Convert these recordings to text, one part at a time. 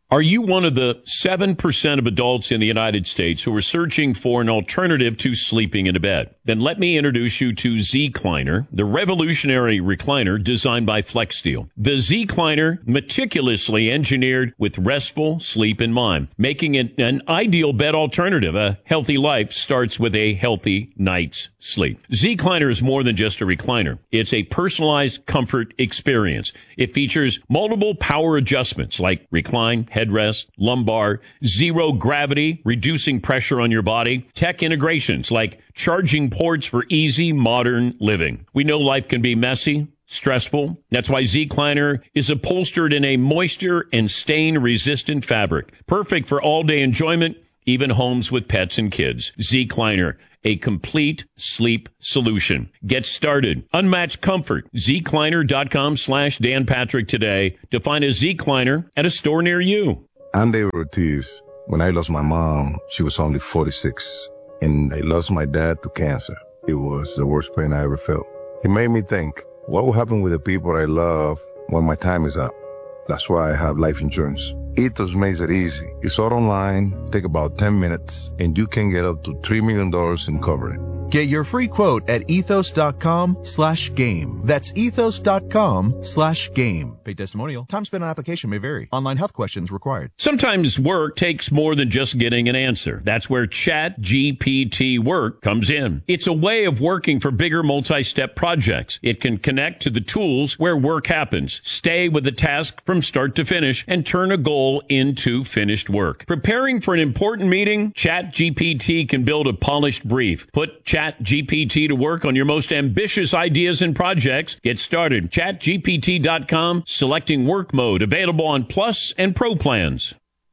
Are you one of the 7% of adults in the United States who are searching for an alternative to sleeping in a bed? Then let me introduce you to Zecliner, the revolutionary recliner designed by FlexSteel. The Zecliner, meticulously engineered with restful sleep in mind, making it an ideal bed alternative. A healthy life starts with a healthy night's sleep. Zecliner is more than just a recliner. It's a personalized comfort experience. It features multiple power adjustments like recline, headrest, lumbar, zero gravity, reducing pressure on your body, tech integrations like charging ports for easy modern living. We know life can be messy, stressful. That's why Zecliner is upholstered in a moisture and stain resistant fabric, perfect for all day enjoyment, even homes with pets and kids. Zecliner, a complete sleep solution. Get started. Unmatched comfort. Zecliner.com/Dan Patrick today to find a Zecliner at a store near you. I'm David Ortiz. When I lost my mom, she was only 46, and I lost my dad to cancer. It was the worst pain I ever felt. It made me think, what will happen with the people I love when my time is up? That's why I have life insurance. Ethos makes it easy. It's all online, take about 10 minutes, and you can get up to $3 million in coverage. Get your free quote at ethos.com/game. That's ethos.com/game. Paid testimonial. Time spent on application may vary. Online health questions required. Sometimes work takes more than just getting an answer. That's where ChatGPT Work comes in. It's a way of working for bigger multi-step projects. It can connect to the tools where work happens, stay with the task from start to finish, and turn a goal into finished work. Preparing for an important meeting, ChatGPT can build a polished brief. Put ChatGPT to work on your most ambitious ideas and projects. Get started. ChatGPT.com, selecting work mode, available on Plus and Pro plans.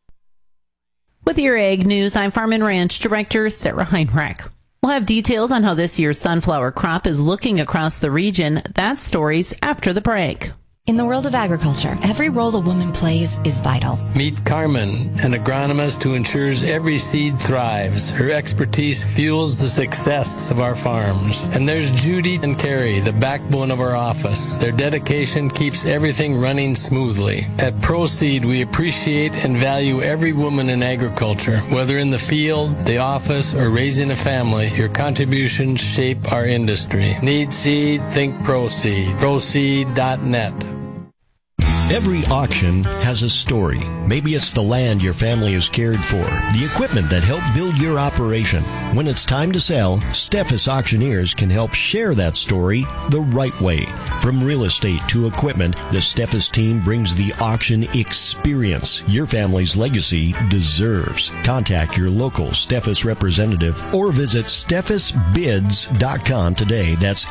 With your Ag News, I'm Farm and Ranch Director Sarah Heinrich. We'll have details on how this year's sunflower crop is looking across the region. That story's after the break. In the world of agriculture, every role a woman plays is vital. Meet Carmen, an agronomist who ensures every seed thrives. Her expertise fuels the success of our farms. And there's Judy and Carrie, the backbone of our office. Their dedication keeps everything running smoothly. At ProSeed, we appreciate and value every woman in agriculture. Whether in the field, the office, or raising a family, your contributions shape our industry. Need seed? Think ProSeed. ProSeed.net. Every auction has a story. Maybe it's the land your family has cared for, the equipment that helped build your operation. When it's time to sell, Steffes Auctioneers can help share that story the right way. From real estate to equipment, the Steffes team brings the auction experience your family's legacy deserves. Contact your local Steffes representative or visit steffesbids.com today. That's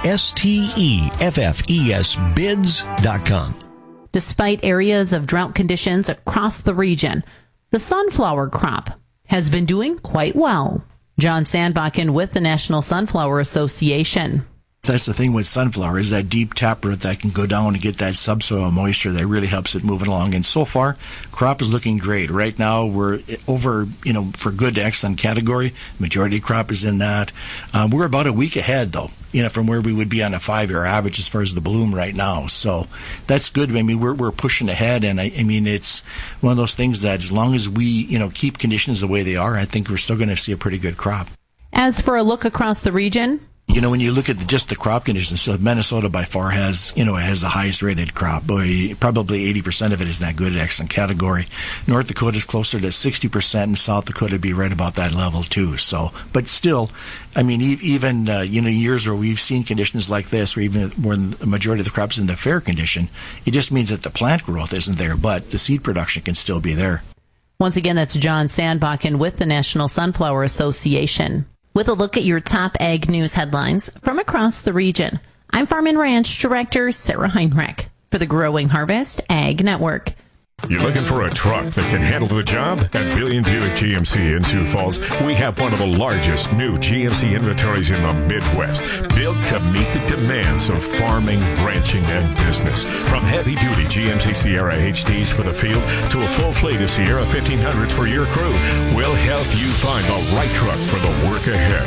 STEFFES bids.com. Despite areas of drought conditions across the region, the sunflower crop has been doing quite well. John Sandbakken with the National Sunflower Association. That's the thing with sunflower, is that deep taproot that can go down and get that subsoil moisture that really helps it moving along. And so far, crop is looking great. Right now, we're over, for good to excellent category. Majority crop is in that. We're about a week ahead, though, from where we would be on a 5-year average as far as the bloom right now. So that's good. I mean, we're pushing ahead, and I mean, it's one of those things that as long as we, keep conditions the way they are, I think we're still going to see a pretty good crop. As for a look across the region, when you look at just the crop conditions, so Minnesota by far has the highest rated crop. Probably 80% of it is in that good, excellent category. North Dakota is closer to 60%, and South Dakota would be right about that level too. So, but still, I mean, even years where we've seen conditions like this, where even more than the majority of the crops in the fair condition, it just means that the plant growth isn't there, but the seed production can still be there. Once again, that's John Sandbakken with the National Sunflower Association. With a look at your top ag news headlines from across the region, I'm Farm and Ranch Director Sarah Heinrich for the Growing Harvest Ag Network. You're looking for a truck that can handle the job? At Billion Buick GMC in Sioux Falls, we have one of the largest new GMC inventories in the Midwest, built to meet the demands of farming, ranching, and business. From heavy-duty GMC Sierra HDs for the field to a full fleet of Sierra 1500s for your crew, we'll help you find the right truck for the work ahead.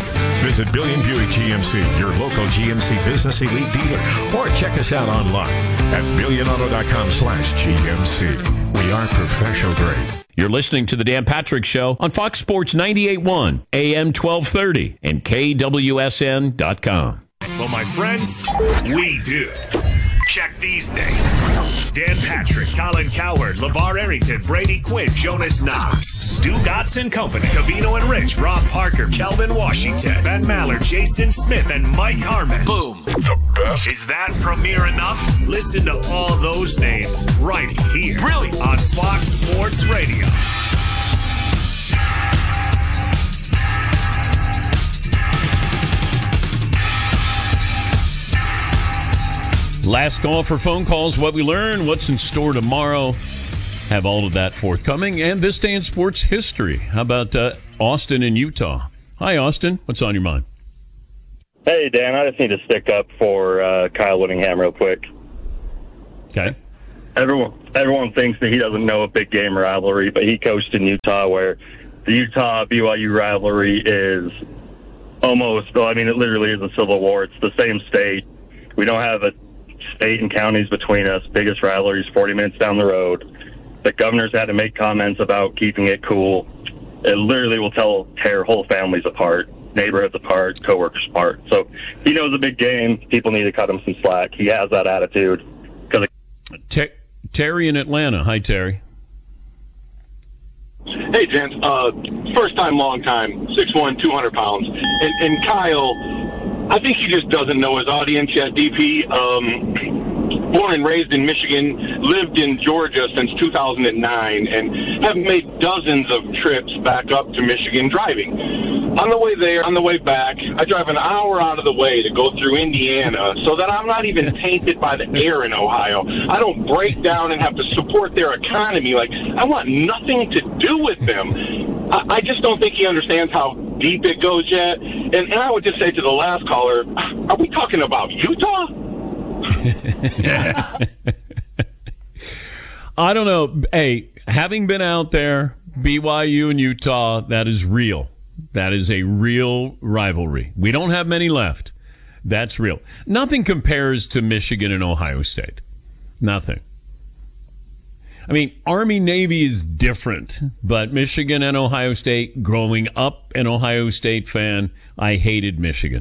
Visit Billion Buick GMC, your local GMC Business Elite dealer, or check us out online at billionauto.com/GMC. We are professional grade. You're listening to the Dan Patrick Show on Fox Sports 98.1, AM 1230, and KWSN.com. Well, my friends, we do. Check these names. Dan Patrick, Colin Cowherd, LeVar Arrington, Brady Quinn, Jonas Knox, Stu Gotts Company, Cavino and Rich, Rob Parker, Kelvin Washington, Ben Maller, Jason Smith, and Mike Harmon. Boom. The best. Is that premiere enough? Listen to all those names right here. Really? On Fox Sports Radio. Last call for phone calls, what we learn, what's in store tomorrow. Have all of that forthcoming. And this day in sports history. How about Austin in Utah? Hi, Austin. What's on your mind? Hey, Dan. I just need to stick up for Kyle Whittingham real quick. Okay. Everyone thinks that he doesn't know a big game rivalry, but he coached in Utah where the Utah-BYU rivalry is almost, well, I mean, it literally is a civil war. It's the same state. We don't have a state and counties between us. Biggest rivalries 40 minutes down the road. The governors had to make comments about keeping it cool. It literally will tear whole families apart, neighborhoods apart, coworkers apart. So he knows a big game. People need to cut him some slack. He has that attitude. Terry in Atlanta. Hi, Terry. Hey, gents. First time, long time. 6'1", 200 pounds. And Kyle, I think he just doesn't know his audience yet, DP. Born and raised in Michigan, lived in Georgia since 2009, and have made dozens of trips back up to Michigan driving. On the way there, on the way back, I drive an hour out of the way to go through Indiana so that I'm not even tainted by the air in Ohio. I don't break down and have to support their economy. Like, I want nothing to do with them. I just don't think he understands how deep it goes yet. And I would just say to the last caller, are we talking about Utah? I don't know. Hey, having been out there, BYU and Utah, that is real. That is a real rivalry. We don't have many left. That's real. Nothing compares to Michigan and Ohio State. Nothing. I mean, Army-Navy is different, but Michigan and Ohio State, growing up an Ohio State fan, I hated Michigan.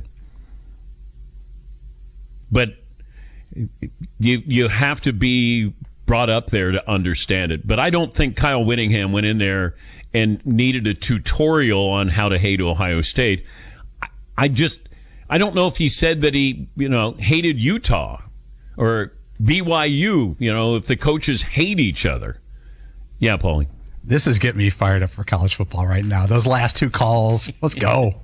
But you have to be brought up there to understand it. But I don't think Kyle Whittingham went in there and needed a tutorial on how to hate Ohio State. I don't know if he said that he, hated Utah or BYU, if the coaches hate each other. Yeah, Paulie. This is getting me fired up for college football right now. Those last two calls. Let's go.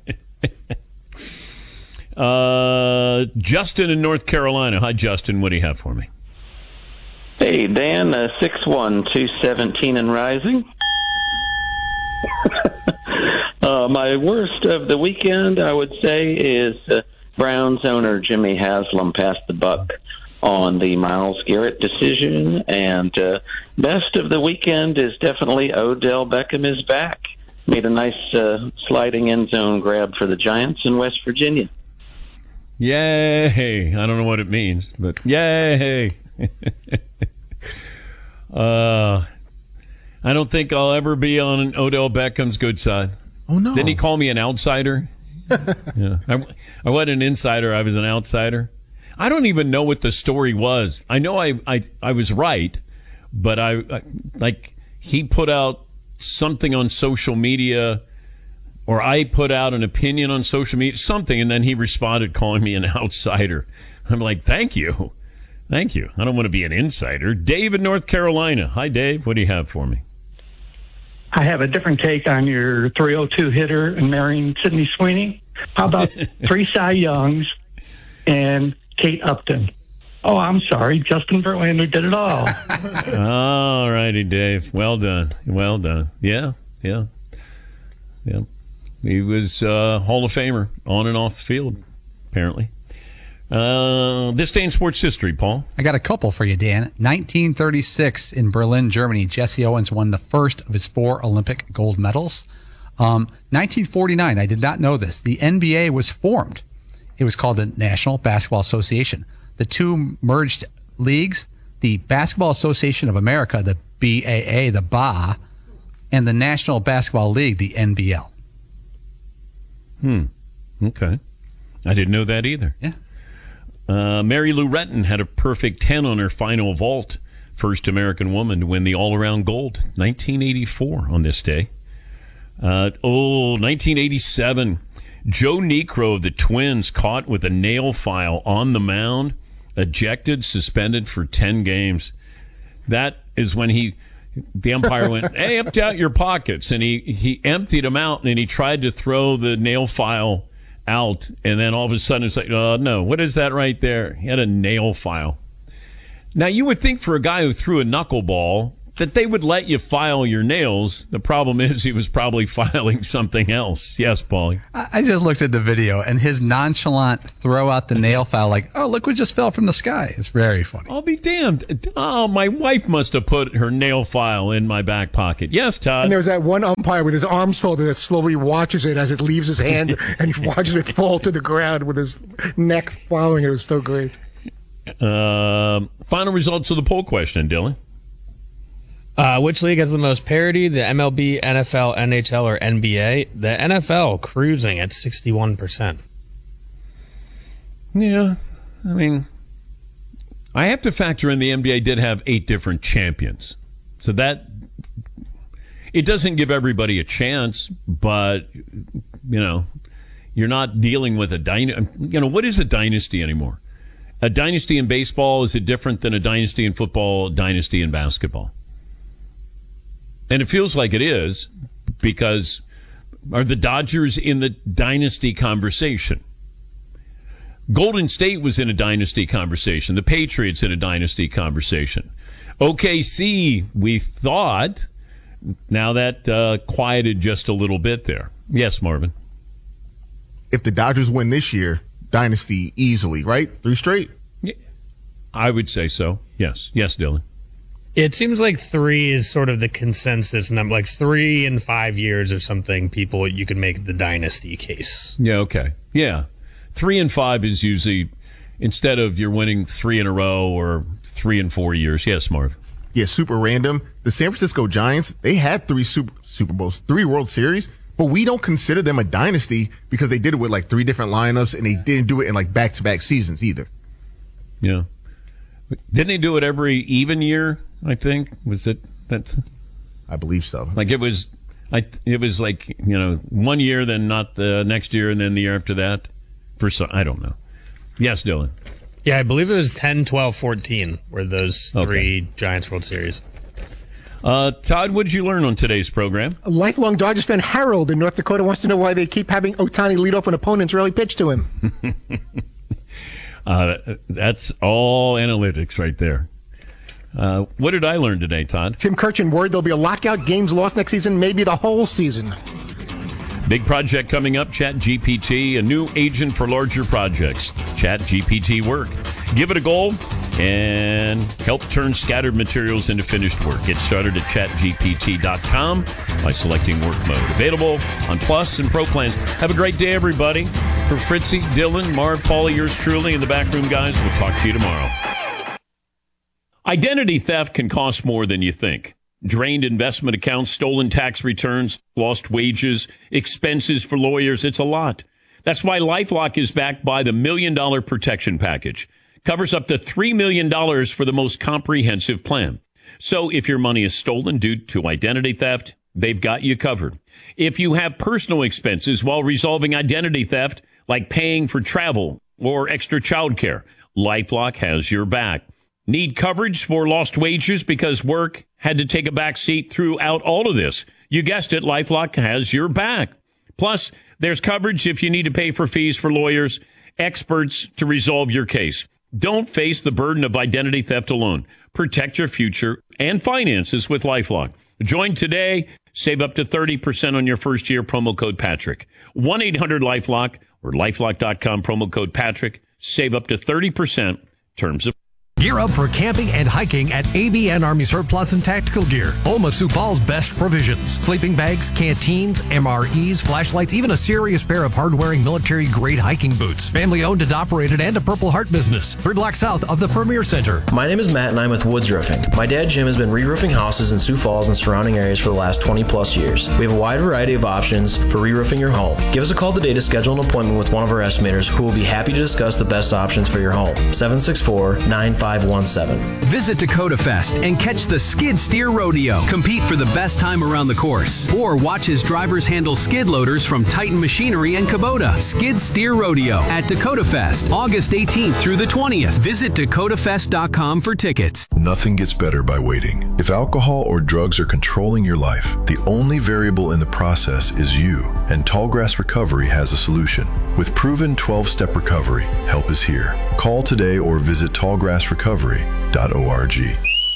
Justin in North Carolina. Hi, Justin. What do you have for me? Hey, Dan, 6'1", 217 and rising. My worst of the weekend, I would say, is Browns owner Jimmy Haslam passed the buck on the Myles Garrett decision. And best of the weekend is definitely Odell Beckham is back. Made a nice sliding end zone grab for the Giants in West Virginia. Yay! I don't know what it means, but yay! I don't think I'll ever be on Odell Beckham's good side. Oh, no. Didn't he call me an outsider? Yeah. I wasn't an insider. I was an outsider. I don't even know what the story was. I know I was right, but he put out something on social media, or I put out an opinion on social media, something, and then he responded calling me an outsider. I'm like, thank you. Thank you. I don't want to be an insider. Dave in North Carolina. Hi, Dave. What do you have for me? I have a different take on your 302 hitter and marrying Sydney Sweeney. How about 3 Cy Youngs and Kate Upton? Oh, I'm sorry. Justin Verlander did it all. All righty, Dave. Well done. Well done. Yeah. He was Hall of Famer on and off the field, apparently. This day in sports history, Paul. I got a couple for you, Dan. 1936 in Berlin, Germany, Jesse Owens won the first of his 4 Olympic gold medals. 1949, I did not know this. The NBA was formed. It was called the National Basketball Association. The two merged leagues, the Basketball Association of America, the BAA, the BA, and the National Basketball League, the NBL. Okay. I didn't know that either. Yeah. Mary Lou Retton had a perfect 10 on her final vault. First American woman to win the all-around gold. 1984 on this day. 1987. Joe Niekro of the Twins caught with a nail file on the mound, ejected, suspended for 10 games. That is when the umpire went, hey, empty out your pockets. And he emptied them out, and he tried to throw the nail file out. And then all of a sudden it's like, oh, no, what is that right there? He had a nail file. Now, you would think for a guy who threw a knuckleball that they would let you file your nails. The problem is he was probably filing something else. Yes, Paulie. I just looked at the video, and his nonchalant throw out the nail file like, oh, look what just fell from the sky. It's very funny. I'll be damned. Oh, my wife must have put her nail file in my back pocket. Yes, Todd. And there's that one umpire with his arms folded that slowly watches it as it leaves his hand, and he watches it fall to the ground with his neck following it. It was so great. Final results of the poll question, Dylan. Which league has the most parity? The MLB, NFL, NHL, or NBA? The NFL cruising at 61%. Yeah, I mean, I have to factor in the NBA did have 8 different champions. So that, it doesn't give everybody a chance, but, you're not dealing with a dynasty. What is a dynasty anymore? A dynasty in baseball, is it different than a dynasty in football, a dynasty in basketball? And it feels like it is, because are the Dodgers in the dynasty conversation? Golden State was in a dynasty conversation. The Patriots in a dynasty conversation. OKC, we thought, now that quieted just a little bit there. Yes, Marvin. If the Dodgers win this year, dynasty easily, right? 3 straight? Yeah, I would say so. Yes. Yes, Dylan. It seems like 3 is sort of the consensus number, like 3 in 5 years or something. You can make the dynasty case. Yeah, okay. Yeah. 3 and 5 is usually, instead of you're winning 3 in a row or 3 in 4 years. Yes, Marv. Yeah, super random. The San Francisco Giants, they had 3 Super Bowls, 3 World Series, but we don't consider them a dynasty because they did it with like 3 different lineups, and they didn't do it in like back-to-back seasons either. Yeah. Didn't they do it every even year? I think I believe so. Like it was like 1 year, then not the next year, and then the year after that. I don't know. Yes, Dylan. Yeah, I believe it was 10, 12, 14 were those 3 Giants World Series. Todd, what did you learn on today's program? A lifelong Dodgers fan, Harold in North Dakota, wants to know why they keep having Ohtani lead off an opponent's early pitch to him. That's all analytics right there. What did I learn today, Todd? Tim Kirchin worried there'll be a lockout, games lost next season, maybe the whole season. Big project coming up, ChatGPT, a new agent for larger projects. ChatGPT Work. Give it a go and help turn scattered materials into finished work. Get started at chatgpt.com by selecting work mode. Available on Plus and Pro plans. Have a great day, everybody. For Fritzy, Dylan, Marv, Paulie, yours truly, and the backroom guys, we'll talk to you tomorrow. Identity theft can cost more than you think. Drained investment accounts, stolen tax returns, lost wages, expenses for lawyers. It's a lot. That's why LifeLock is backed by the $1 Million Protection Package. Covers up to $3 million for the most comprehensive plan. So if your money is stolen due to identity theft, they've got you covered. If you have personal expenses while resolving identity theft, like paying for travel or extra childcare, LifeLock has your back. Need coverage for lost wages because work had to take a back seat throughout all of this? You guessed it, LifeLock has your back. Plus, there's coverage if you need to pay for fees for lawyers, experts to resolve your case. Don't face the burden of identity theft alone. Protect your future and finances with LifeLock. Join today. Save up to 30% on your first year. Promo code Patrick. 1-800-LifeLock or LifeLock.com. Promo code Patrick. Save up to 30%. Terms of Gear up for camping and hiking at ABN Army Surplus and Tactical Gear, home of Sioux Falls' best provisions. Sleeping bags, canteens, MREs, flashlights, even a serious pair of hard-wearing military-grade hiking boots. Family-owned and operated and a Purple Heart business. 3 blocks south of the Premier Center. My name is Matt and I'm with Woods Roofing. My dad Jim has been re-roofing houses in Sioux Falls and surrounding areas for the last 20-plus years. We have a wide variety of options for re-roofing your home. Give us a call today to schedule an appointment with one of our estimators who will be happy to discuss the best options for your home. 764-9517. Visit Dakota Fest and catch the Skid Steer Rodeo. Compete for the best time around the course. Or watch as drivers handle skid loaders from Titan Machinery and Kubota. Skid Steer Rodeo at Dakota Fest, August 18th through the 20th. Visit dakotafest.com for tickets. Nothing gets better by waiting. If alcohol or drugs are controlling your life, the only variable in the process is you. And Tallgrass Recovery has a solution. With proven 12-step recovery, help is here. Call today or visit tallgrassrecovery.org.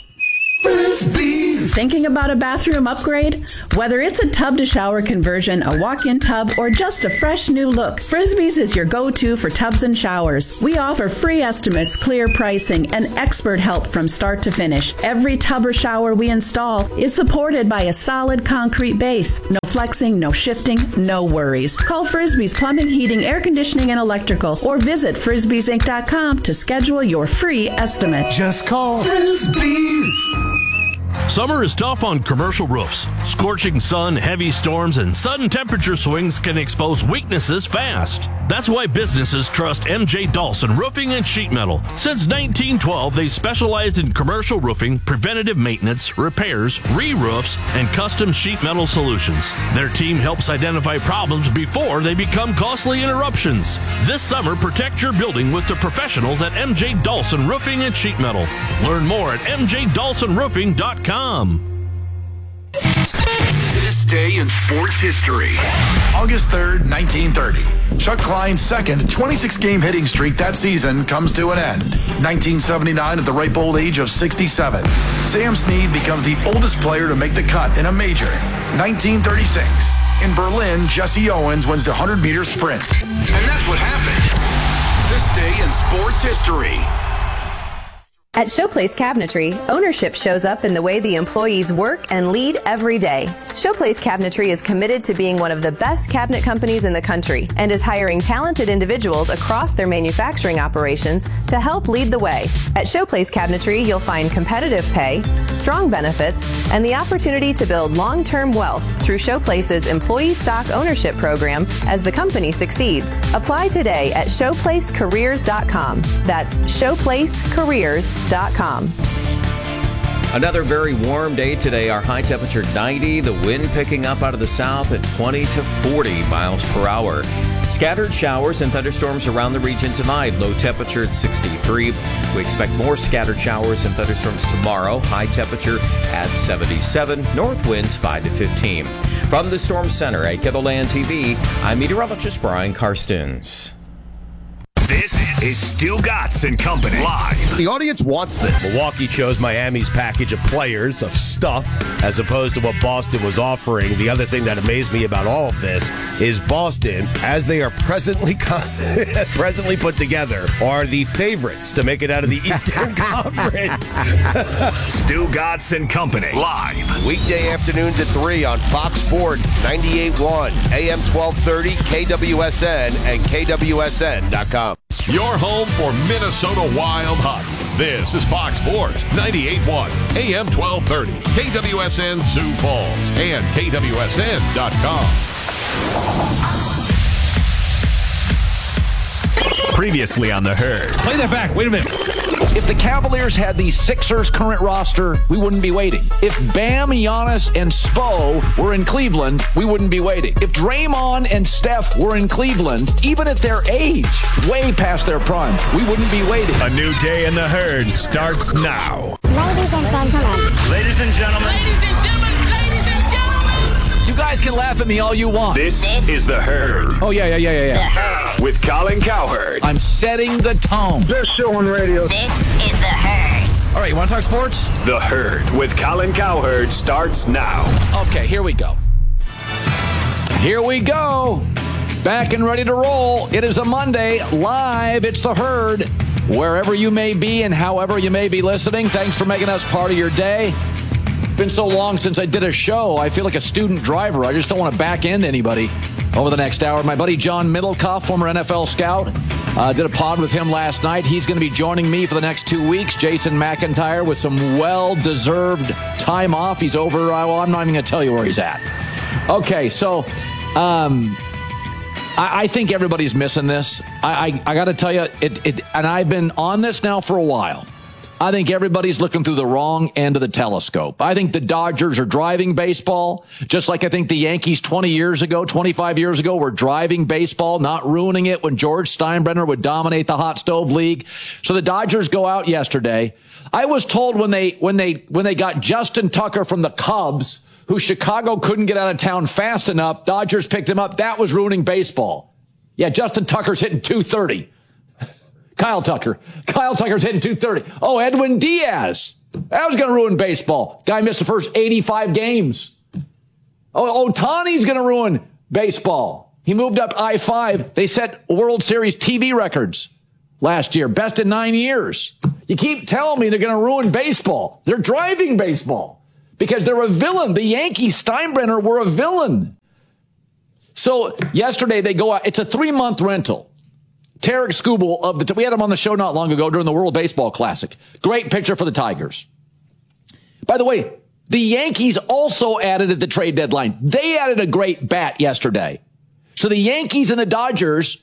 Thinking about a bathroom upgrade? Whether it's a tub-to-shower conversion, a walk-in tub, or just a fresh new look, Frisbee's is your go-to for tubs and showers. We offer free estimates, clear pricing, and expert help from start to finish. Every tub or shower we install is supported by a solid concrete base. No flexing, no shifting, no worries. Call Frisbee's Plumbing, Heating, Air Conditioning, and Electrical, or visit frisbeesinc.com to schedule your free estimate. Just call Frisbee's. Summer is tough on commercial roofs. Scorching sun, heavy storms, and sudden temperature swings can expose weaknesses fast. That's why businesses trust M.J. Dawson Roofing and Sheet Metal. Since 1912, they specialized in commercial roofing, preventative maintenance, repairs, re-roofs, and custom sheet metal solutions. Their team helps identify problems before they become costly interruptions. This summer, protect your building with the professionals at M.J. Dawson Roofing and Sheet Metal. Learn more at mjdawsonroofing.com. This day in sports history. August 3rd, 1930. Chuck Klein's second 26-game hitting streak that season comes to an end. 1979, at the ripe old age of 67, Sam Snead becomes the oldest player to make the cut in a major. 1936, in Berlin, Jesse Owens wins the 100-meter sprint. And that's what happened. This day in sports history. At Showplace Cabinetry, ownership shows up in the way the employees work and lead every day. Showplace Cabinetry is committed to being one of the best cabinet companies in the country and is hiring talented individuals across their manufacturing operations to help lead the way. At Showplace Cabinetry, you'll find competitive pay, strong benefits, and the opportunity to build long-term wealth through Showplace's employee stock ownership program as the company succeeds. Apply today at showplacecareers.com. That's showplacecareers.com. Another very warm day today. Our high temperature 90, the wind picking up out of the south at 20 to 40 miles per hour. Scattered showers and thunderstorms around the region tonight. Low temperature at 63. We expect more scattered showers and thunderstorms tomorrow. High temperature at 77. North winds 5 to 15. From the Storm Center at KETHLAND TV, I'm meteorologist Brian Karstens. This is Stu Gatz and Company live. The audience wants this. Milwaukee chose Miami's package of players, of stuff, as opposed to what Boston was offering. The other thing that amazed me about all of this is Boston, as they are presently put together, are the favorites to make it out of the Eastern Conference. Stu Gatz and Company live. Weekday afternoons at 3 on Fox Sports 98.1, AM 1230, KWSN, and KWSN.com. Your home for Minnesota Wild hockey. This is Fox Sports 98.1, AM 1230, KWSN Sioux Falls, and KWSN.com. Previously on The Herd. Play that back. Wait a minute. If the Cavaliers had the Sixers' current roster, we wouldn't be waiting. If Bam, Giannis, and Spo were in Cleveland, we wouldn't be waiting. If Draymond and Steph were in Cleveland, even at their age, way past their prime, we wouldn't be waiting. A new day in The Herd starts now. Ladies and gentlemen. Ladies and gentlemen. Ladies and gentlemen. Ladies and gentlemen. You guys can laugh at me all you want. This is The Herd. Oh, yeah. With Colin Cowherd. I'm setting the tone. Best show on radio. This is The Herd. All right, you want to talk sports? The Herd with Colin Cowherd starts now. Okay, here we go. Back and ready to roll. It is a Monday. Live, it's The Herd. wherever you may be and however you may be listening. Thanks for making us part of your day. It's been so long since I did a show. I feel like a student driver. I just don't want to back into anybody over the next hour. My buddy John Middlecoff, former NFL scout, did a pod with him last night. He's going to be joining me for the next 2 weeks. Jason McIntyre with some well-deserved time off. He's over. Well, I'm not even going to tell you where he's at. Okay, so I think everybody's missing this. I got to tell you, and I've been on this now for a while. I think everybody's looking through the wrong end of the telescope. I think the Dodgers are driving baseball, just like I think the Yankees 25 years ago were driving baseball, not ruining it when George Steinbrenner would dominate the hot stove league. So the Dodgers go out yesterday. I was told when they got Justin Tucker from the Cubs, who Chicago couldn't get out of town fast enough, Dodgers picked him up. That was ruining baseball. Yeah, Justin Tucker's hitting .230. Kyle Tucker's hitting .230. Oh, Edwin Diaz. That was going to ruin baseball. Guy missed the first 85 games. Oh, Ohtani's going to ruin baseball. He moved up I-5. They set World Series TV records last year. Best in 9 years. You keep telling me they're going to ruin baseball. They're driving baseball because they're a villain. The Yankees, Steinbrenner, were a villain. So yesterday they go out. It's a 3-month rental. Tarek Skubal we had him on the show not long ago during the World Baseball Classic. Great picture for the Tigers. By the way, the Yankees also added at the trade deadline. They added a great bat yesterday. So the Yankees and the Dodgers,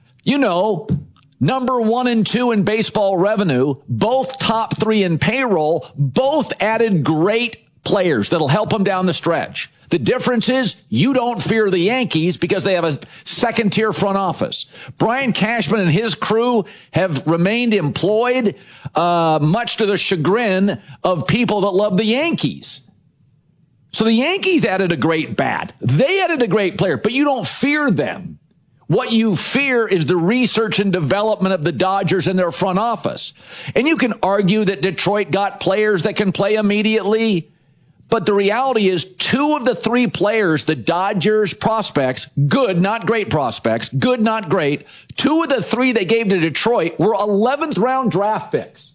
number 1 and 2 in baseball revenue, both top 3 in payroll, both added great players that'll help them down the stretch. The difference is you don't fear the Yankees because they have a second-tier front office. Brian Cashman and his crew have remained employed, much to the chagrin of people that love the Yankees. So the Yankees added a great bat. They added a great player, but you don't fear them. What you fear is the research and development of the Dodgers and their front office. And you can argue that Detroit got players that can play immediately. But the reality is 2 of the 3 players, the Dodgers prospects, good, not great prospects, good, not great, 2 of the 3 they gave to Detroit were 11th round draft picks.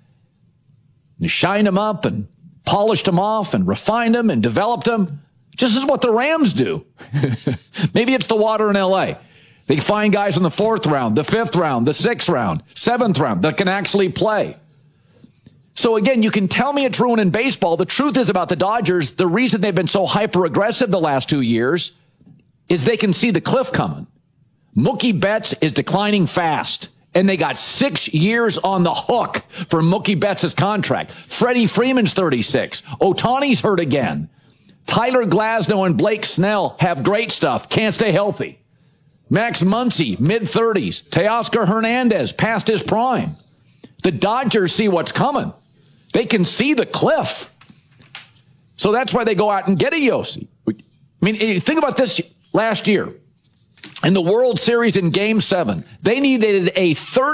You shined them up and polished them off and refined them and developed them. Just as what the Rams do. Maybe it's the water in L.A. They find guys in the 4th round, the 5th round, the 6th round, 7th round that can actually play. So again, you can tell me it's ruining baseball. The truth is about the Dodgers, the reason they've been so hyper-aggressive the last 2 years is they can see the cliff coming. Mookie Betts is declining fast, and they got 6 years on the hook for Mookie Betts' contract. Freddie Freeman's 36. Ohtani's hurt again. Tyler Glasnow and Blake Snell have great stuff, can't stay healthy. Max Muncy, mid-30s. Teoscar Hernandez, past his prime. The Dodgers see what's coming. They can see the cliff. So that's why they go out and get a Yossi. I mean, think about this last year. In the World Series in Game 7, they needed a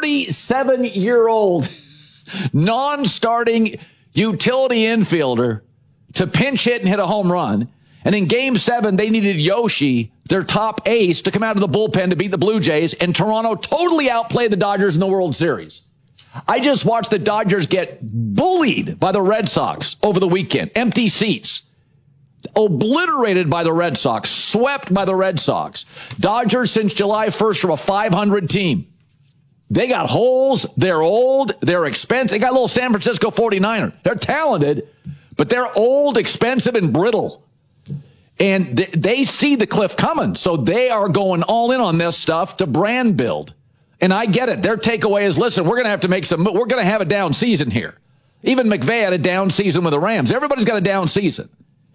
37-year-old non-starting utility infielder to pinch hit and hit a home run. And in Game 7, they needed Yoshi, their top ace, to come out of the bullpen to beat the Blue Jays. And Toronto totally outplayed the Dodgers in the World Series. I just watched the Dodgers get bullied by the Red Sox over the weekend. Empty seats. Obliterated by the Red Sox. Swept by the Red Sox. Dodgers since July 1st are a 500 team. They got holes. They're old. They're expensive. They got a little San Francisco 49er. They're talented, but they're old, expensive, and brittle. And they see the cliff coming. So they are going all in on this stuff to brand build. And I get it. Their takeaway is, listen, we're going to have to make we're going to have a down season here. Even McVay had a down season with the Rams. Everybody's got a down season.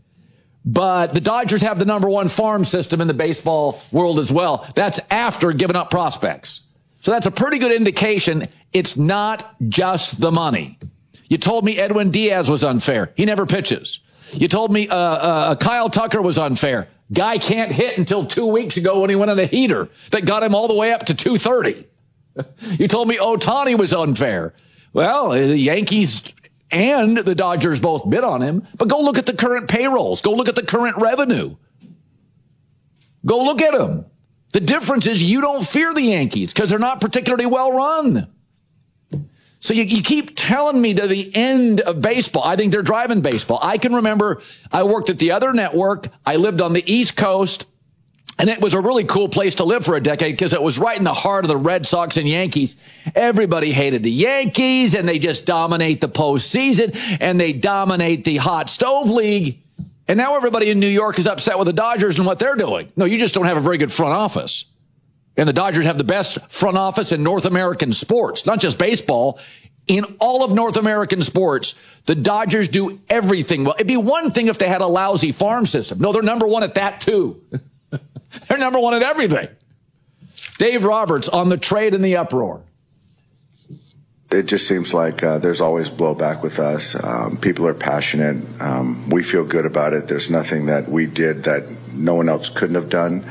But the Dodgers have the number 1 farm system in the baseball world as well. That's after giving up prospects. So that's a pretty good indication it's not just the money. You told me Edwin Diaz was unfair. He never pitches. You told me Kyle Tucker was unfair. Guy can't hit until 2 weeks ago when he went on a heater that got him all the way up to 230. You told me Ohtani was unfair. Well, the Yankees and the Dodgers both bid on him. But go look at the current payrolls. Go look at the current revenue. Go look at them. The difference is you don't fear the Yankees because they're not particularly well run. So you keep telling me to the end of baseball. I think they're driving baseball. I can remember I worked at the other network. I lived on the East Coast, and it was a really cool place to live for a decade because it was right in the heart of the Red Sox and Yankees. Everybody hated the Yankees, and they just dominate the postseason, and they dominate the hot stove league. And now everybody in New York is upset with the Dodgers and what they're doing. No, you just don't have a very good front office. And the Dodgers have the best front office in North American sports, not just baseball. In all of North American sports, the Dodgers do everything well. It'd be one thing if they had a lousy farm system. No, they're number one at that, too. They're number one at everything. Dave Roberts on the trade and the uproar. It just seems like there's always blowback with us. People are passionate. We feel good about it. There's nothing that we did that no one else couldn't have done.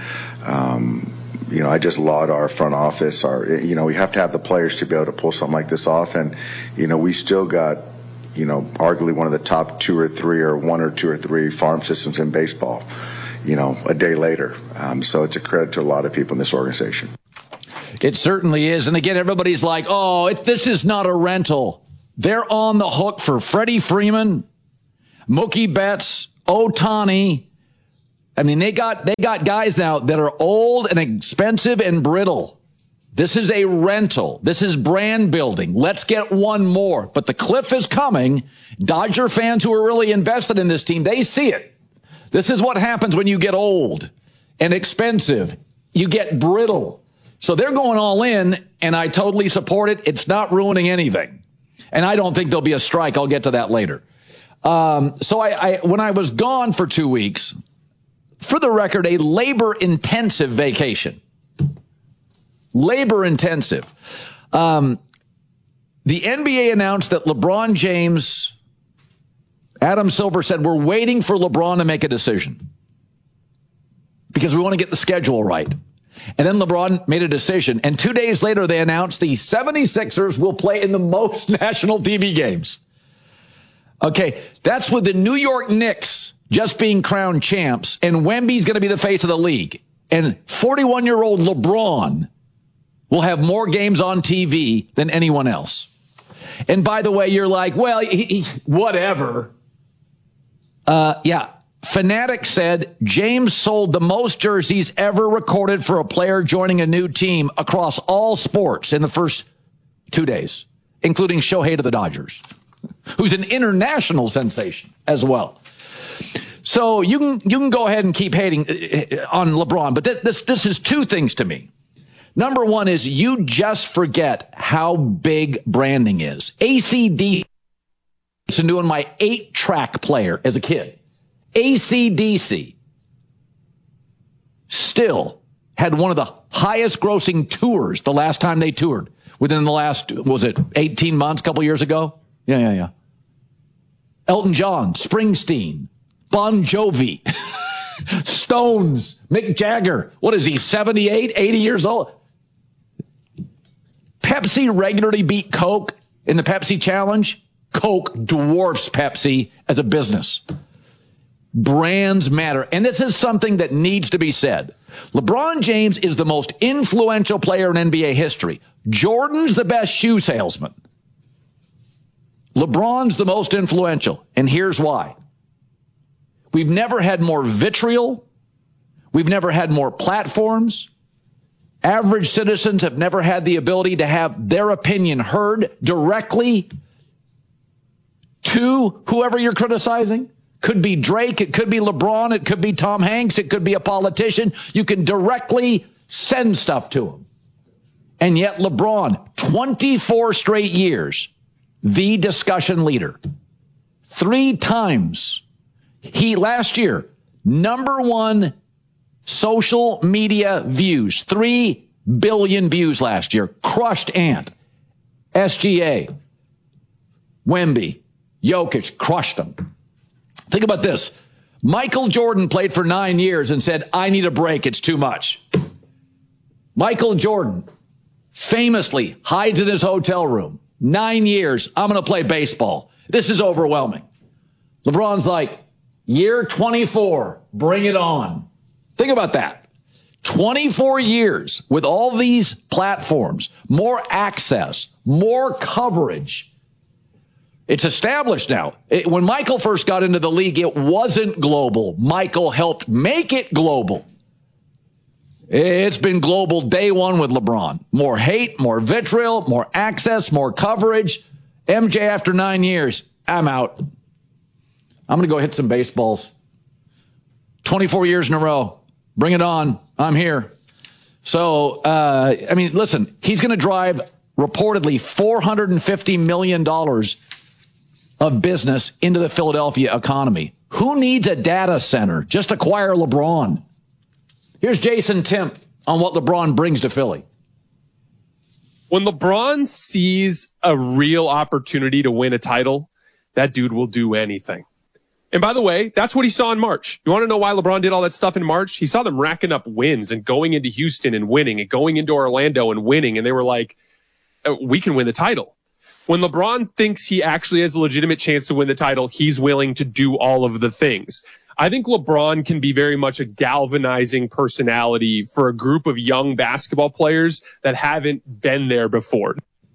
I just laud our front office. We have to have the players to be able to pull something like this off. And, we still got, arguably one of the top two or three or one or two or three farm systems in baseball, a day later. So it's a credit to a lot of people in this organization. It certainly is. And again, everybody's like, this is not a rental. They're on the hook for Freddie Freeman, Mookie Betts, Ohtani. I mean, they got guys now that are old and expensive and brittle. This is a rental. This is brand building. Let's get one more. But the cliff is coming. Dodger fans who are really invested in this team, they see it. This is what happens when you get old and expensive. You get brittle. So they're going all in, and I totally support it. It's not ruining anything. And I don't think there'll be a strike. I'll get to that later. So when I was gone for 2 weeks, for the record, a labor-intensive vacation. Labor-intensive. The NBA announced that LeBron James, Adam Silver said, we're waiting for LeBron to make a decision because we want to get the schedule right. And then LeBron made a decision. And 2 days later, they announced the 76ers will play in the most national TV games. Okay, that's with the New York Knicks just being crowned champs. And Wemby's going to be the face of the league. And 41-year-old LeBron will have more games on TV than anyone else. And by the way, you're like, well, whatever. Yeah. Fanatics said James sold the most jerseys ever recorded for a player joining a new team across all sports in the first 2 days, including Shohei to the Dodgers, who's an international sensation as well. So you can go ahead and keep hating on LeBron, but this is two things to me. Number one is you just forget how big branding is. AC/DC, doing my 8-track player as a kid. AC/DC still had one of the highest grossing tours the last time they toured within the last, 18 months, a couple years ago? Yeah. Elton John, Springsteen, Bon Jovi, Stones, Mick Jagger. What is he, 78, 80 years old? Pepsi regularly beat Coke in the Pepsi Challenge. Coke dwarfs Pepsi as a business. Brands matter. And this is something that needs to be said. LeBron James is the most influential player in NBA history. Jordan's the best shoe salesman. LeBron's the most influential. And here's why. We've never had more vitriol. We've never had more platforms. Average citizens have never had the ability to have their opinion heard directly to whoever you're criticizing. Could be Drake, it could be LeBron, it could be Tom Hanks, it could be a politician. You can directly send stuff to him. And yet LeBron, 24 straight years, the discussion leader. 3 times. He, last year, #1 social media views. 3 billion views last year. Crushed Ant. SGA. Wemby. Jokic crushed them. Think about this. Michael Jordan played for 9 years and said, I need a break. It's too much. Michael Jordan famously hides in his hotel room. 9 years. I'm going to play baseball. This is overwhelming. LeBron's like, year 24, bring it on. Think about that. 24 years with all these platforms, more access, more coverage. It's established now. When Michael first got into the league, it wasn't global. Michael helped make it global. It's been global day one with LeBron. More hate, more vitriol, more access, more coverage. MJ, after 9 years, I'm out. I'm going to go hit some baseballs. 24 years in a row. Bring it on. I'm here. So, listen, he's going to drive reportedly $450 million of business into the Philadelphia economy. Who needs a data center? Just acquire LeBron. Here's Jason Timp on what LeBron brings to Philly. When LeBron sees a real opportunity to win a title, that dude will do anything. And by the way, that's what he saw in March. You want to know why LeBron did all that stuff in March? He saw them racking up wins and going into Houston and winning and going into Orlando and winning. And they were like, we can win the title. When LeBron thinks he actually has a legitimate chance to win the title, he's willing to do all of the things. I think LeBron can be very much a galvanizing personality for a group of young basketball players that haven't been there before.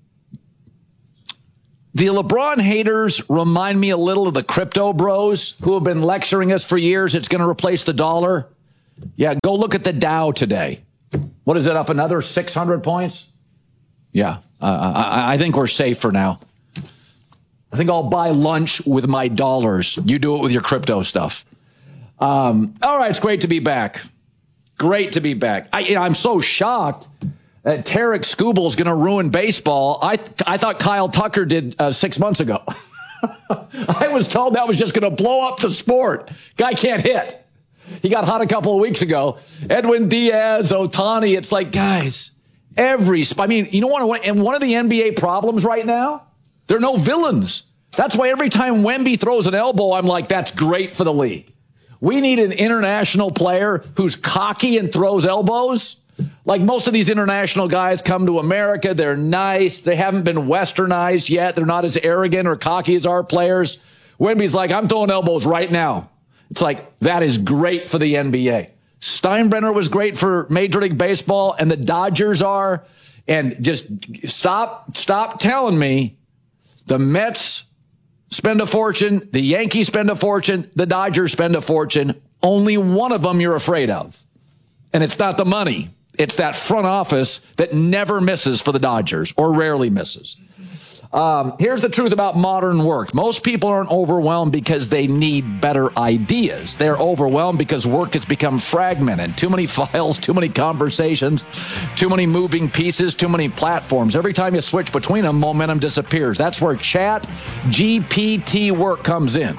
The LeBron haters remind me a little of the crypto bros who have been lecturing us for years. It's going to replace the dollar. Yeah, go look at the Dow today. What is it, up another 600 points? Yeah, I think we're safe for now. I think I'll buy lunch with my dollars. You do it with your crypto stuff. All right, it's great to be back. Great to be back. I'm so shocked that Tarek Skubal is going to ruin baseball. I thought Kyle Tucker did 6 months ago. I was told that was just going to blow up the sport. Guy can't hit. He got hot a couple of weeks ago. Edwin Diaz, Ohtani. It's like, guys, you know what? And one of the NBA problems right now, there are no villains. That's why every time Wemby throws an elbow, I'm like, that's great for the league. We need an international player who's cocky and throws elbows. Like most of these international guys come to America. They're nice. They haven't been westernized yet. They're not as arrogant or cocky as our players. Wemby's like, I'm throwing elbows right now. It's like, that is great for the NBA. Steinbrenner was great for Major League Baseball, and the Dodgers are. And just stop telling me the Mets spend a fortune, the Yankees spend a fortune, the Dodgers spend a fortune. Only one of them you're afraid of. And it's not the money. It's that front office that never misses for the Dodgers, or rarely misses. Here's the truth about modern work. Most people aren't overwhelmed because they need better ideas. They're overwhelmed because work has become fragmented. Too many files, too many conversations, too many moving pieces, too many platforms. Every time you switch between them, momentum disappears. That's where ChatGPT work comes in.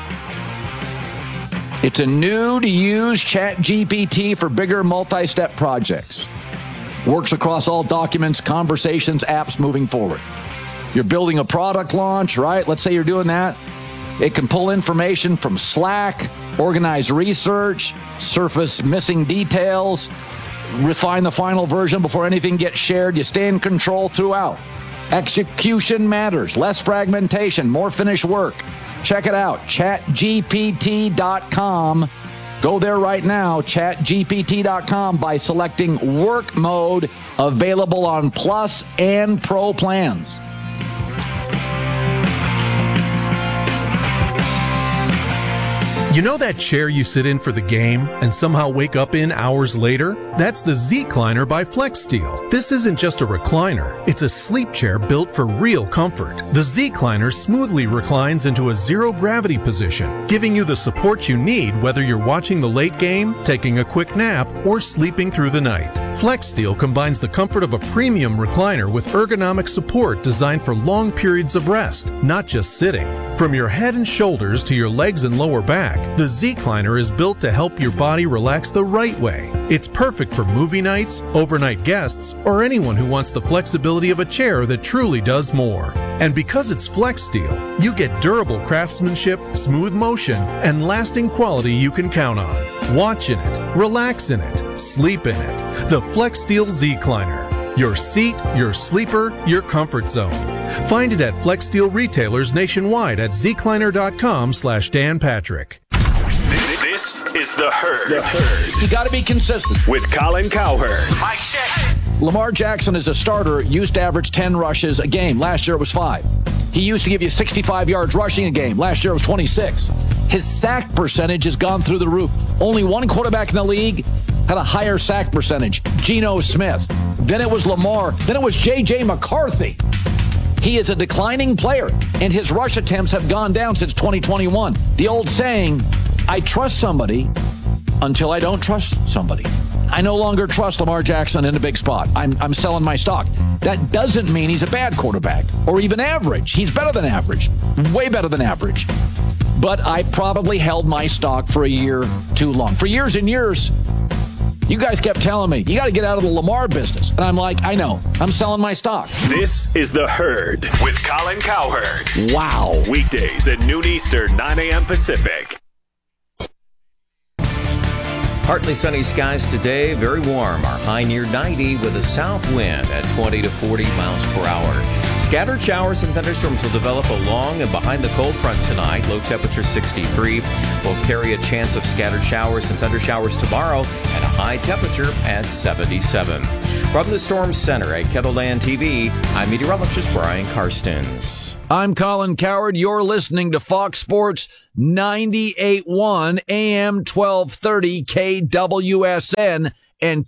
It's a new-to-use ChatGPT for bigger multi-step projects. Works across all documents, conversations, apps moving forward. You're building a product launch, right? Let's say you're doing that. It can pull information from Slack, organize research, surface missing details, refine the final version before anything gets shared. You stay in control throughout. Execution matters. Less fragmentation, more finished work. Check it out, chatgpt.com. Go there right now, chatgpt.com, by selecting work mode, available on Plus and Pro plans. You know that chair you sit in for the game and somehow wake up in hours later? That's the Z-Cliner by FlexSteel. This isn't just a recliner. It's a sleep chair built for real comfort. The Z-Cliner smoothly reclines into a zero-gravity position, giving you the support you need whether you're watching the late game, taking a quick nap, or sleeping through the night. FlexSteel combines the comfort of a premium recliner with ergonomic support designed for long periods of rest, not just sitting. From your head and shoulders to your legs and lower back, the Z-Cliner is built to help your body relax the right way. It's perfect for movie nights, overnight guests, or anyone who wants the flexibility of a chair that truly does more. And because it's FlexSteel, you get durable craftsmanship, smooth motion, and lasting quality you can count on. Watch in it, relax in it, sleep in it. The FlexSteel Z-Cliner. Your seat, your sleeper, your comfort zone. Find it at FlexSteel retailers nationwide at zcliner.com/Dan Patrick. This is The Herd. You got to be consistent. With Colin Cowherd. Mic check. Lamar Jackson as a starter used to average 10 rushes a game. Last year it was 5. He used to give you 65 yards rushing a game. Last year it was 26. His sack percentage has gone through the roof. Only one quarterback in the league had a higher sack percentage, Geno Smith. Then it was Lamar. Then it was J.J. McCarthy. He is a declining player, and his rush attempts have gone down since 2021. The old saying, I trust somebody until I don't trust somebody. I no longer trust Lamar Jackson in a big spot. I'm selling my stock. That doesn't mean he's a bad quarterback or even average. He's better than average, way better than average. But I probably held my stock for a year too long. For years and years, you guys kept telling me, you got to get out of the Lamar business. And I'm like, I know. I'm selling my stock. This is The Herd with Colin Cowherd. Wow. Weekdays at noon Eastern, 9 a.m. Pacific. Partly sunny skies today, very warm. Our high near 90 with a south wind at 20 to 40 miles per hour. Scattered showers and thunderstorms will develop along and behind the cold front tonight. Low temperature 63. We'll carry a chance of scattered showers and thunder showers tomorrow and a high temperature at 77. From the Storm Center at Kettleland TV, I'm meteorologist Brian Karstens. I'm Colin Cowherd. You're listening to Fox Sports 98.1 AM 1230 KWSN and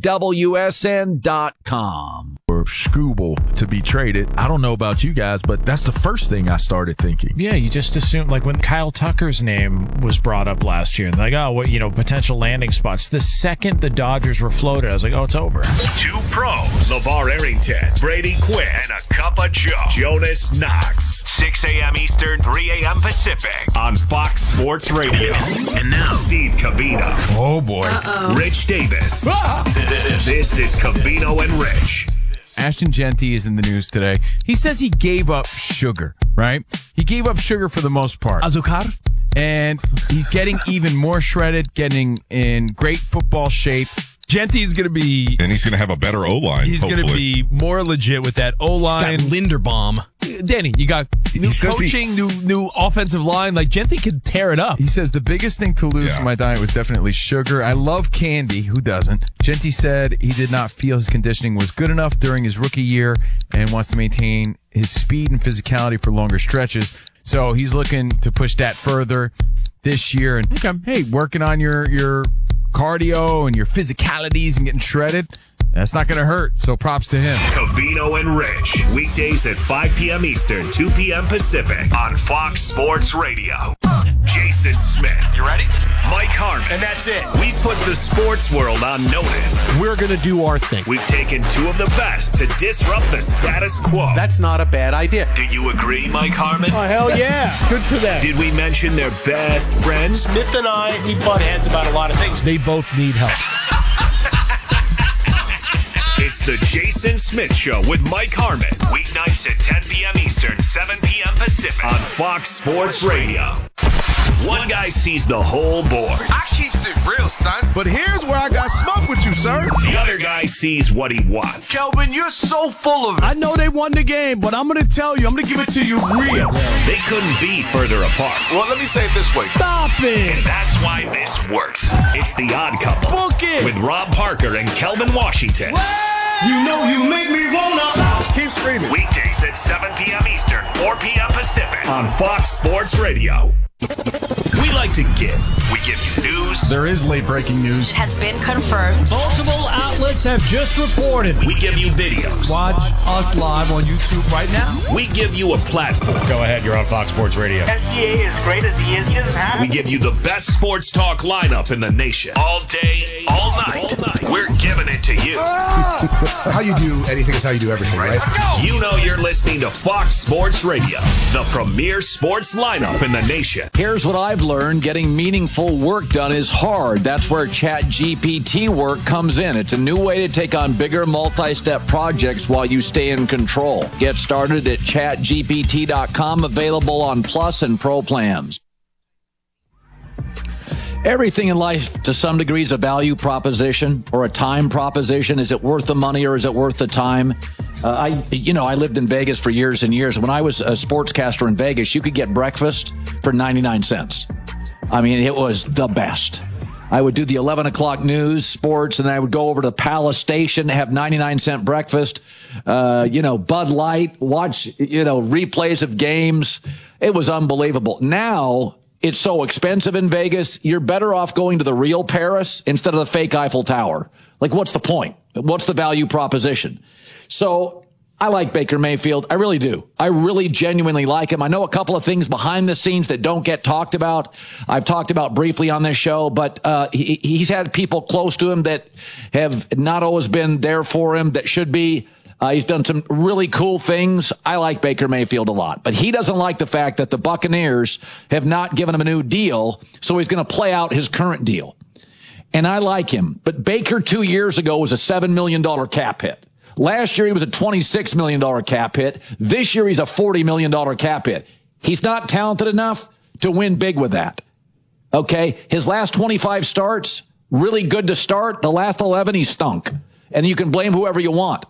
KWSN.com. For Skubal to be traded, I don't know about you guys, but that's the first thing I started thinking. Yeah, you just assume, like when Kyle Tucker's name was brought up last year, and like, oh, what, potential landing spots. The second the Dodgers were floated, I was like, oh, it's over. Two pros, LeVar Arrington, Brady Quinn, and a cup of Joe, Jonas Knox. 6 a.m. Eastern, 3 a.m. Pacific on Fox Sports Radio. And now, Steve Covino. Oh, boy. Rich Davis. This is Covino and Rich. Ashton Genty is in the news today. He says he gave up sugar, right? He gave up sugar for the most part. Azúcar. And he's getting even more shredded, getting in great football shape. Genty is going to be... And he's going to have a better O-line, He's going to be more legit with that O-line. He's got Linderbaum. Danny, you got new coaching, new offensive line. Like, Genty could tear it up. He says the biggest thing to lose from my diet was definitely sugar. I love candy. Who doesn't? Genty said he did not feel his conditioning was good enough during his rookie year and wants to maintain his speed and physicality for longer stretches. So he's looking to push that further this year. And, hey, working on your cardio and your physicalities and getting shredded, that's not going to hurt. So props to him. Covino and Rich, weekdays at 5 p.m. Eastern, 2 p.m. Pacific on Fox Sports Radio. Jason Smith. You ready? Mike Harmon. And that's it. We put the sports world on notice. We're going to do our thing. We've taken two of the best to disrupt the status quo. That's not a bad idea. Do you agree, Mike Harmon? Oh, hell yeah. Good for them. Did we mention their best friends? Smith and I, we butt heads about a lot of things. They both need help. It's the Jason Smith Show with Mike Harmon. Weeknights at 10 p.m. Eastern, 7 p.m. Pacific on Fox Sports Radio. One guy sees the whole board. I keeps it real, son. But here's where I got smoke with you, sir. The other guy sees what he wants. Kelvin, you're so full of it. I know they won the game, but I'm going to tell you, I'm going to give it to you real. They couldn't be further apart. Well, let me say it this way. Stop it. And that's why this works. It's The Odd Couple. Book it. With Rob Parker and Kelvin Washington. You know you make me wanna. Keep screaming. Weekdays at 7 p.m. Eastern, 4 p.m. Pacific on Fox Sports Radio. We like to give. We give you news. There is late breaking news. It has been confirmed. Multiple outlets have just reported. We give you videos. Watch us live on YouTube right now. We give you a platform. Go ahead, you're on Fox Sports Radio. SGA is great as he is. He doesn't have We give you the best sports talk lineup in the nation. All day, all night. We're giving it to you. How you do anything is how you do everything, right? You know you're listening to Fox Sports Radio, the premier sports lineup in the nation. Here's what I've learned. Getting meaningful work done is hard. That's where ChatGPT work comes in. It's a new way to take on bigger multi-step projects while you stay in control. Get started at chatgpt.com, available on Plus and Pro plans. Everything in life, to some degree, is a value proposition or a time proposition. Is it worth the money or is it worth the time? I lived in Vegas for years and years. When I was a sportscaster in Vegas, you could get breakfast for 99 cents. I mean, it was the best. I would do the 11 o'clock news, sports, and then I would go over to Palace Station, have 99-cent breakfast, Bud Light, watch, replays of games. It was unbelievable. Now, it's so expensive in Vegas, you're better off going to the real Paris instead of the fake Eiffel Tower. Like, what's the point? What's the value proposition? So I like Baker Mayfield. I really do. I really genuinely like him. I know a couple of things behind the scenes that don't get talked about. I've talked about briefly on this show, but he's had people close to him that have not always been there for him that should be. He's done some really cool things. I like Baker Mayfield a lot, but he doesn't like the fact that the Buccaneers have not given him a new deal, so he's going to play out his current deal. And I like him, but Baker 2 years ago was a $7 million cap hit. Last year, he was a $26 million cap hit. This year, he's a $40 million cap hit. He's not talented enough to win big with that. Okay? His last 25 starts, really good to start. The last 11, he stunk. And you can blame whoever you want.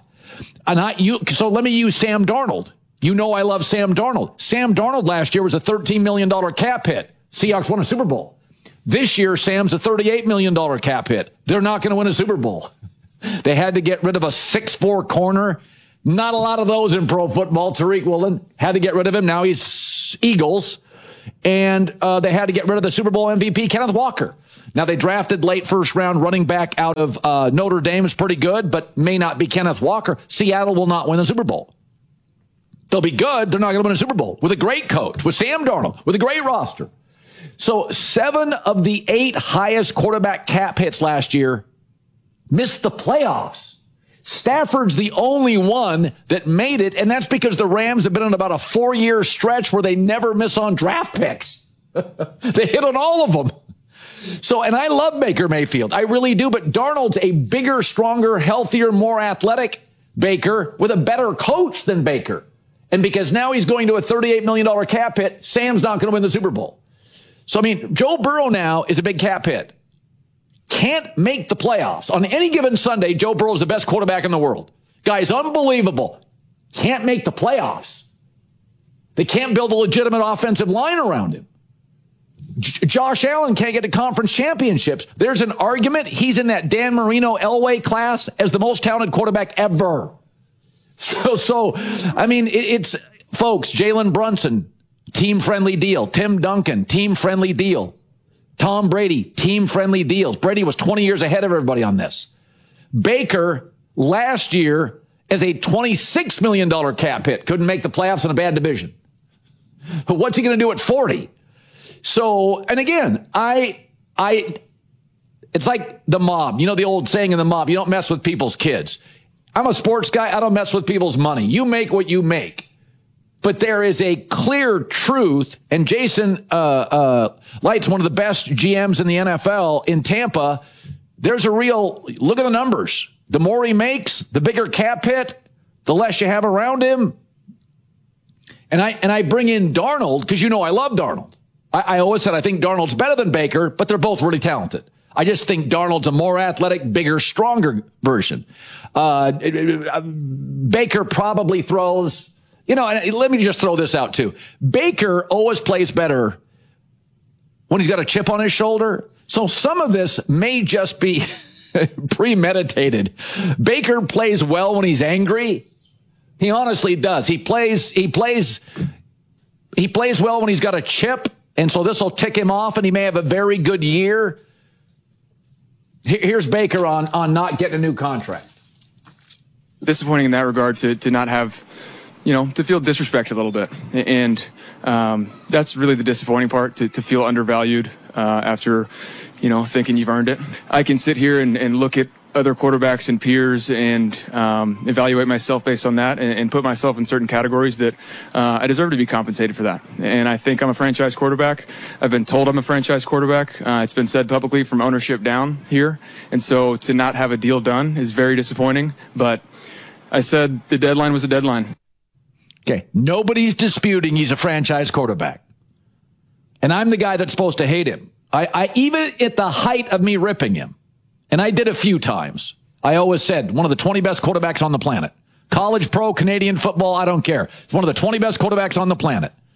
So let me use Sam Darnold. You know I love Sam Darnold. Sam Darnold last year was a $13 million cap hit. Seahawks won a Super Bowl. This year, Sam's a $38 million cap hit. They're not going to win a Super Bowl. They had to get rid of a 6'4" corner. Not a lot of those in pro football. Tariq Woolen had to get rid of him. Now he's Eagles. And they had to get rid of the Super Bowl MVP, Kenneth Walker. Now they drafted late first round running back out of Notre Dame. Is pretty good, but may not be Kenneth Walker. Seattle will not win the Super Bowl. They'll be good. They're not going to win a Super Bowl with a great coach, with Sam Darnold, with a great roster. So 7 of the 8 highest quarterback cap hits last year missed the playoffs. Stafford's the only one that made it, and that's because the Rams have been on about a 4-year stretch where they never miss on draft picks. They hit on all of them. So, and I love Baker Mayfield. I really do, but Darnold's a bigger, stronger, healthier, more athletic Baker with a better coach than Baker. And because now he's going to a $38 million cap hit, Sam's not going to win the Super Bowl. So, I mean, Joe Burrow now is a big cap hit. Can't make the playoffs. On any given Sunday, Joe Burrow is the best quarterback in the world. Guy's unbelievable. Can't make the playoffs. They can't build a legitimate offensive line around him. Josh Allen can't get to conference championships. There's an argument he's in that Dan Marino Elway class as the most talented quarterback ever. So I mean, it's folks, Jalen Brunson, team-friendly deal. Tim Duncan, team-friendly deal. Tom Brady, team-friendly deals. Brady was 20 years ahead of everybody on this. Baker, last year, as a $26 million cap hit, couldn't make the playoffs in a bad division. But what's he going to do at 40? So, and again, it's like the mob. You know the old saying in the mob, you don't mess with people's kids. I'm a sports guy. I don't mess with people's money. You make what you make. But there is a clear truth, and Jason Light's one of the best GMs in the NFL in Tampa. There's a real look at the numbers. The more he makes, the bigger cap hit, the less you have around him. And I bring in Darnold because I love Darnold. I always said I think Darnold's better than Baker, but they're both really talented. I just think Darnold's a more athletic, bigger, stronger version. Baker probably throws. And let me just throw this out, too. Baker always plays better when he's got a chip on his shoulder. So some of this may just be premeditated. Baker plays well when he's angry. He honestly does. He plays well when he's got a chip, and so this will tick him off, and he may have a very good year. Here's Baker on not getting a new contract. Disappointing in that regard to not have... to feel disrespected a little bit. And that's really the disappointing part, to feel undervalued after, thinking you've earned it. I can sit here and look at other quarterbacks and peers and evaluate myself based on that and put myself in certain categories that I deserve to be compensated for that. And I think I'm a franchise quarterback. I've been told I'm a franchise quarterback. It's been said publicly from ownership down here. And so to not have a deal done is very disappointing. But I said the deadline was a deadline. Okay, nobody's disputing he's a franchise quarterback. And I'm the guy that's supposed to hate him. I even at the height of me ripping him, and I did a few times, I always said one of the 20 best quarterbacks on the planet. College, pro, Canadian football, I don't care. It's one of the 20 best quarterbacks on the planet.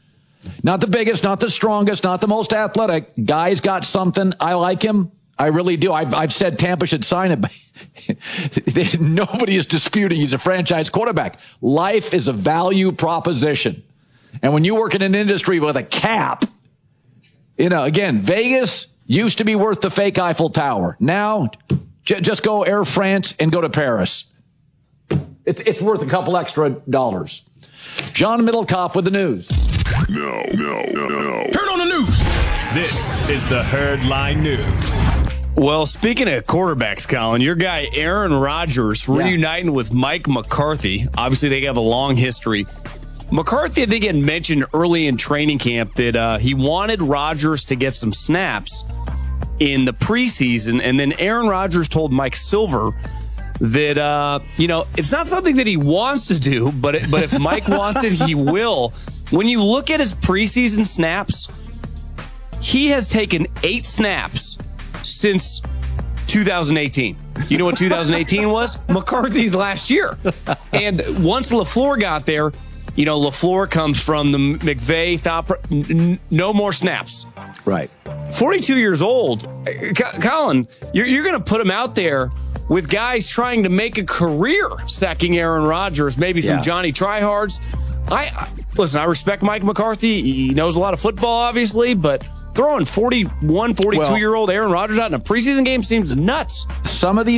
Not the biggest, not the strongest, not the most athletic. Guy's got something. I like him. I really do. I've said Tampa should sign him. Nobody is disputing he's a franchise quarterback. Life is a value proposition. And when you work in an industry with a cap, again, Vegas used to be worth the fake Eiffel Tower. Now, just go Air France and go to Paris. It's worth a couple extra dollars. John Middlecoff with the news. No. Heard on the news. This is the Herdline News. Well, speaking of quarterbacks, Colin, your guy Aaron Rodgers reuniting with Mike McCarthy. Obviously, they have a long history. McCarthy, I think, had mentioned early in training camp that he wanted Rodgers to get some snaps in the preseason, and then Aaron Rodgers told Mike Silver that, it's not something that he wants to do, but if Mike wants it, he will. When you look at his preseason snaps, he has taken 8 snaps since 2018. You know what 2018 was? McCarthy's last year. And once LaFleur got there, LaFleur comes from the McVay thought, no more snaps. Right. 42 years old. Colin, you're going to put him out there with guys trying to make a career sacking Aaron Rodgers, maybe some Johnny Tryhards. Listen, I respect Mike McCarthy. He knows a lot of football, obviously, but throwing 42-year-old Aaron Rodgers out in a preseason game seems nuts. Some of these